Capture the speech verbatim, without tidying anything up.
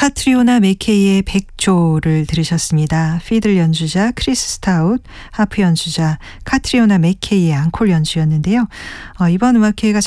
카트리오나 맥케이의 백조를 들으셨습니다. 피들 연주자 크리스 스타웃, 하프 연주자 카트리오나 맥케이의 앙콜 연주였는데요. 어, 이번 음악 기회가